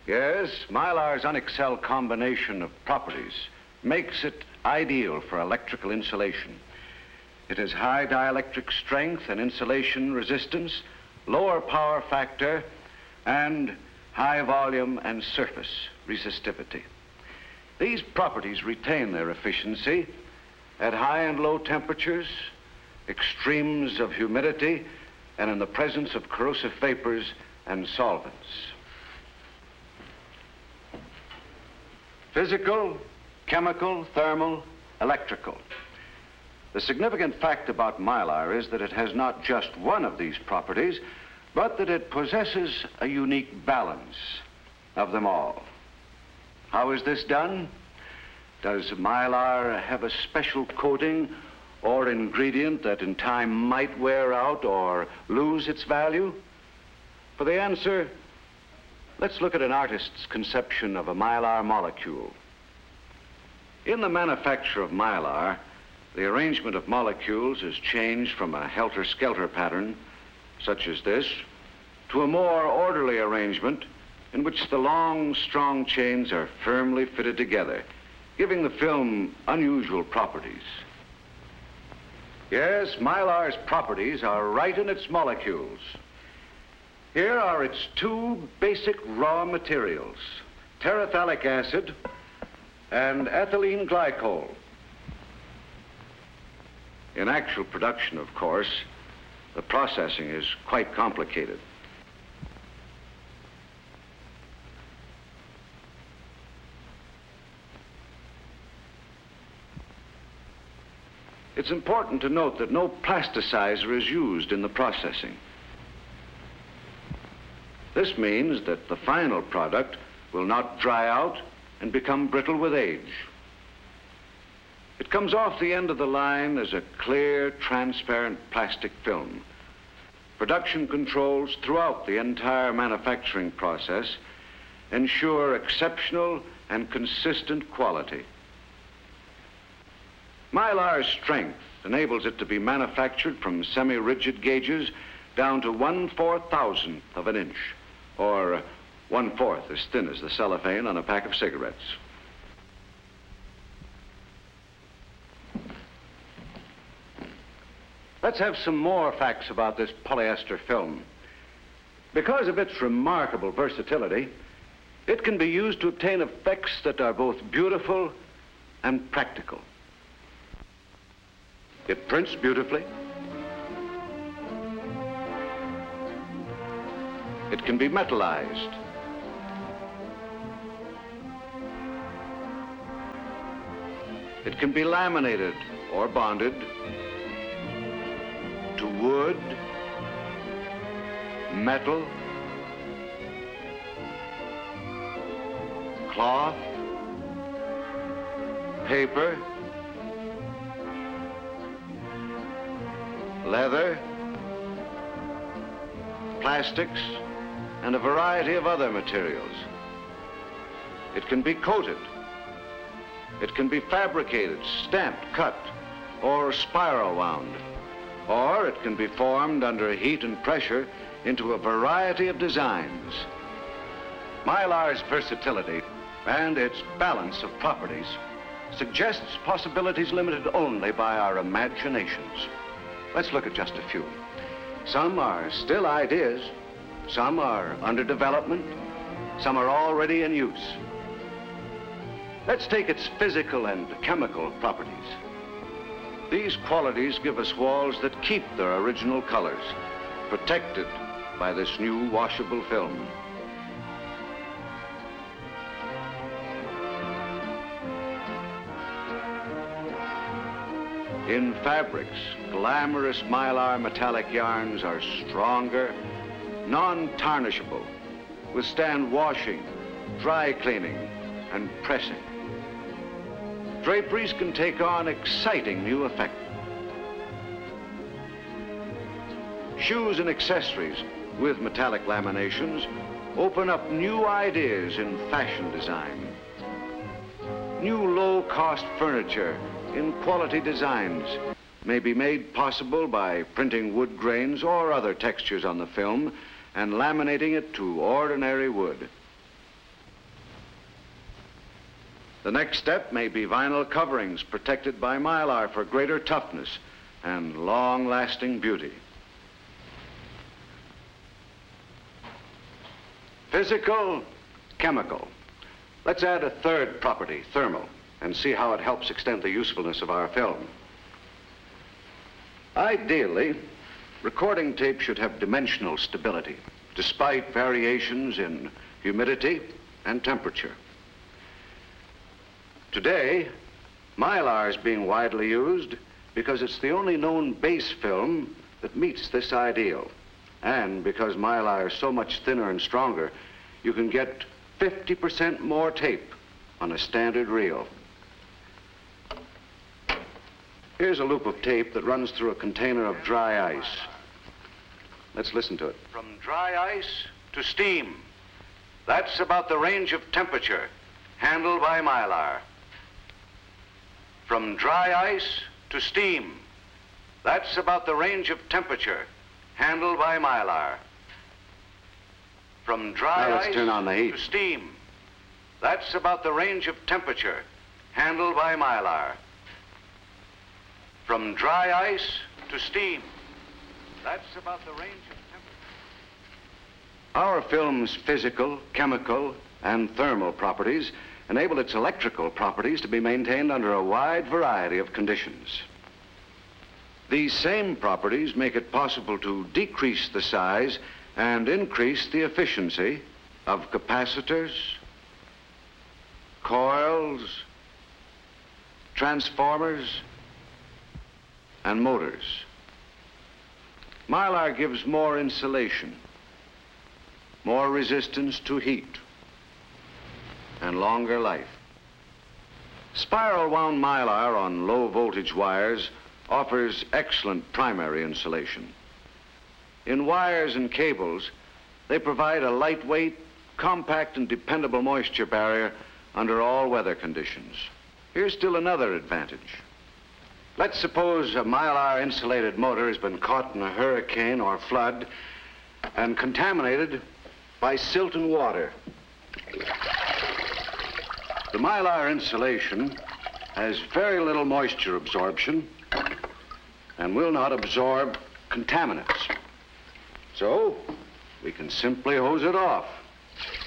Yes, Mylar's unexcelled combination of properties makes it ideal for electrical insulation. It has high dielectric strength and insulation resistance, lower power factor, and high volume and surface resistivity. These properties retain their efficiency at high and low temperatures, extremes of humidity, and in the presence of corrosive vapors and solvents. Physical, chemical, thermal, electrical. The significant fact about Mylar is that it has not just one of these properties, but that it possesses a unique balance of them all. How is this done? Does Mylar have a special coating or ingredient that in time might wear out or lose its value? For the answer, let's look at an artist's conception of a Mylar molecule. In the manufacture of Mylar, the arrangement of molecules is changed from a helter-skelter pattern, such as this, to a more orderly arrangement in which the long, strong chains are firmly fitted together, giving the film unusual properties. Yes, Mylar's properties are right in its molecules. Here are its two basic raw materials, terephthalic acid and ethylene glycol. In actual production, of course, the processing is quite complicated. It's important to note that no plasticizer is used in the processing. This means that the final product will not dry out and become brittle with age. It comes off the end of the line as a clear, transparent plastic film. Production controls throughout the entire manufacturing process ensure exceptional and consistent quality. Mylar's strength enables it to be manufactured from semi-rigid gauges down to 1/4000th of an inch, or 1/4 as thin as the cellophane on a pack of cigarettes. Let's have some more facts about this polyester film. Because of its remarkable versatility, it can be used to obtain effects that are both beautiful and practical. It prints beautifully. It can be metallized. It can be laminated or bonded to wood, metal, cloth, paper, leather, plastics, and a variety of other materials. It can be coated. It can be fabricated, stamped, cut, or spiral wound. Or it can be formed under heat and pressure into a variety of designs. Mylar's versatility and its balance of properties suggests possibilities limited only by our imaginations. Let's look at just a few. Some are still ideas, some are under development, some are already in use. Let's take its physical and chemical properties. These qualities give us walls that keep their original colors, protected by this new washable film. In fabrics, glamorous Mylar metallic yarns are stronger, non-tarnishable, withstand washing, dry cleaning, and pressing. Draperies can take on exciting new effects. Shoes and accessories with metallic laminations open up new ideas in fashion design. New low-cost furniture in quality designs may be made possible by printing wood grains or other textures on the film and laminating it to ordinary wood. The next step may be vinyl coverings protected by Mylar for greater toughness and long-lasting beauty. Physical, chemical. Let's add a third property, thermal, and see how it helps extend the usefulness of our film. Ideally, recording tape should have dimensional stability, despite variations in humidity and temperature. Today, Mylar is being widely used because it's the only known base film that meets this ideal. And because Mylar is so much thinner and stronger, you can get 50% more tape on a standard reel. Here's a loop of tape that runs through a container of dry ice. Let's listen to it. From dry ice to steam. That's about the range of temperature handled by Mylar. From dry ice to steam. That's about the range of temperature handled by Mylar. From dry ice turn on the heat. To steam. That's about the range of temperature handled by Mylar. From dry ice to steam. That's about the range of temperature. Our film's physical, chemical, and thermal properties enable its electrical properties to be maintained under a wide variety of conditions. These same properties make it possible to decrease the size and increase the efficiency of capacitors, coils, transformers, and motors. Mylar gives more insulation, more resistance to heat, and longer life. Spiral wound Mylar on low voltage wires offers excellent primary insulation. In wires and cables, they provide a lightweight, compact, and dependable moisture barrier under all weather conditions. Here's still another advantage. Let's suppose a Mylar insulated motor has been caught in a hurricane or flood and contaminated by silt and water. The Mylar insulation has very little moisture absorption and will not absorb contaminants. So we can simply hose it off.